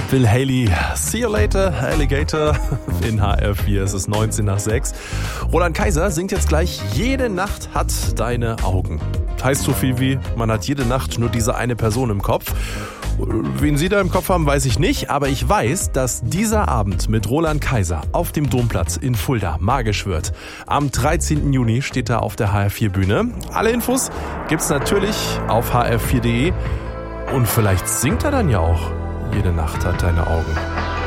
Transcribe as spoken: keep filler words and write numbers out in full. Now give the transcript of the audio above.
Bill Haley, See You Later, Alligator. In H R vier ist es neunzehn nach sechs. Roland Kaiser singt jetzt gleich Jede Nacht hat deine Augen. Heißt so viel wie, man hat jede Nacht nur diese eine Person im Kopf. Wen Sie da im Kopf haben, weiß ich nicht, aber ich weiß, dass dieser Abend mit Roland Kaiser auf dem Domplatz in Fulda magisch wird. Am dreizehnten Juni steht er auf der H R vier Bühne. Alle Infos gibt's natürlich auf h r vier punkt d e und vielleicht singt er dann ja auch Jede Nacht hat deine Augen.